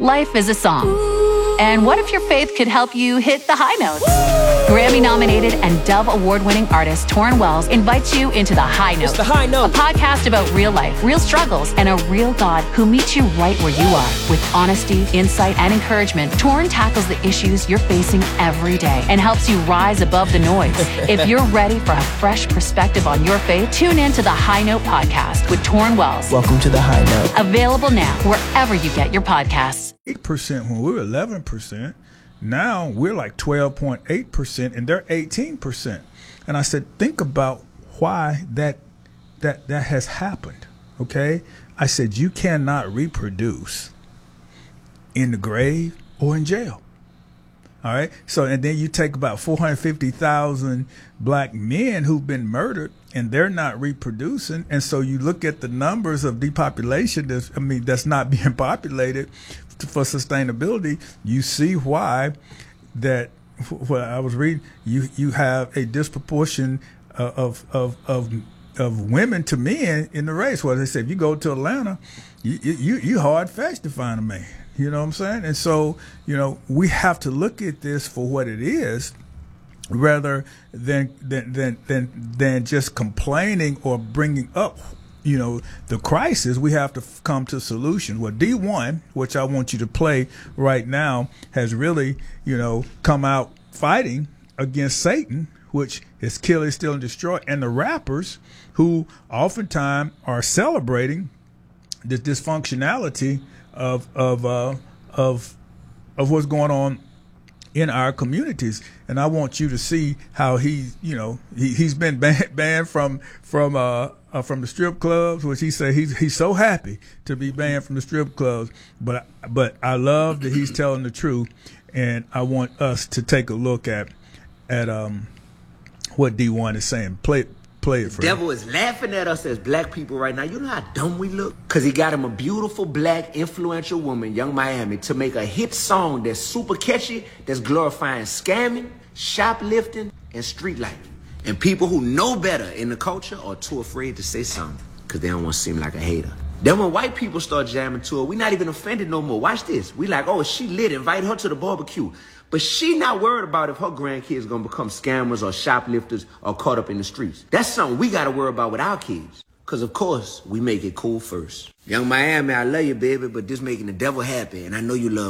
Life is a song. And what if your faith could help you hit the high notes? Grammy-nominated and Dove Award-winning artist Torrin Wells invites you into The High Note. It's The High Note. A podcast about real life, real struggles, and a real God who meets you right where you are. With honesty, insight, and encouragement, Torrin tackles the issues you're facing every day and helps you rise above the noise. If you're ready for a fresh perspective on your faith, tune in to The High Note podcast with Torrin Wells. Welcome to The High Note. Available now wherever you get your podcasts. 8% when we were 11%. Now we're like 12.8% and they're 18%. And I said, think about why that has happened. Okay. I said, you cannot reproduce in the grave or in jail. All right. So, and then you take about 450,000 black men who've been murdered and they're not reproducing. And so you look at the numbers of depopulation that's not being populated for sustainability. You see why that what I was reading, you have a disproportion of women to men in the race. Well, they say if you go to Atlanta, you hard fetched to find a man. You know what I'm saying? And so, you know, we have to look at this for what it is rather than just complaining or bringing up, you know, the crisis. We have to come to solutions. Well, D1, which I want you to play right now, has really, you know, come out fighting against Satan, which is kill, steal, and destroy, and the rappers who oftentimes are celebrating the dysfunctionality of what's going on in our communities. And I want you to see how he's been banned from the strip clubs, which he said he's so happy to be banned from the strip clubs. But I love that he's telling the truth, and I want us to take a look at what D1 is saying. Play it for Devil is laughing at us as black people right now. You know how dumb we look? Because he got him a beautiful, black, influential woman, Young Miami, to make a hit song that's super catchy, that's glorifying scamming, shoplifting, and street life. And people who know better in the culture are too afraid to say something because they don't want to seem like a hater. Then when white people start jamming to her, we not even offended no more. Watch this. We like, oh, she lit. Invite her to the barbecue. But she not worried about if her grandkids going to become scammers or shoplifters or caught up in the streets. That's something we got to worry about with our kids. Because, of course, we make it cool first. Young Miami, I love you, baby, but this making the devil happy, and I know you love